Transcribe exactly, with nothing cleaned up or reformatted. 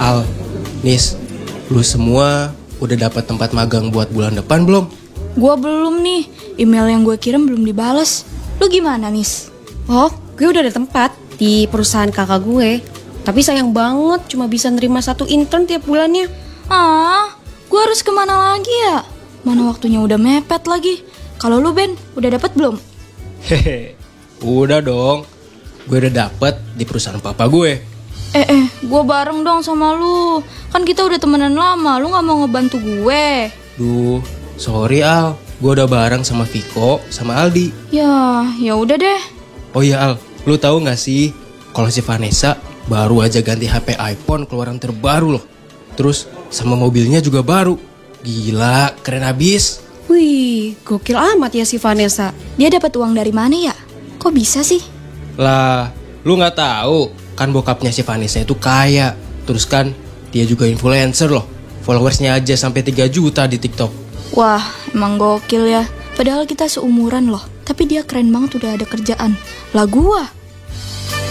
Al, Nis, lu semua udah dapat tempat magang buat bulan depan belum? Gua belum nih, email yang gue kirim belum dibales. Lu gimana, Nis? Oh, gue udah ada tempat di perusahaan kakak gue. Tapi sayang banget cuma bisa nerima satu intern tiap bulannya. Ah, gue harus kemana lagi ya? Mana waktunya udah mepet lagi. Kalau lu, Ben, udah dapet belum? Hehe, udah dong. Gue udah dapet di perusahaan papa gue. Eh, eh, gue bareng dong sama lu. Kan kita udah temenan lama, lu gak mau ngebantu gue? Duh, sorry Al, gue udah bareng sama Viko sama Aldi. Ya, ya udah deh. Oh iya Al, lu tahu nggak sih kalau si Vanessa baru aja ganti H P iPhone keluaran terbaru loh. Terus sama mobilnya juga baru. Gila, keren abis. Wih, gokil amat ya si Vanessa. Dia dapat uang dari mana ya? Kok bisa sih? Lah, lu nggak tahu kan bokapnya si Vanessa itu kaya. Terus kan dia juga influencer loh. Followersnya aja sampai tiga juta di TikTok. Wah, emang gokil ya. Padahal kita seumuran loh. Tapi dia keren banget udah ada kerjaan. Lah gua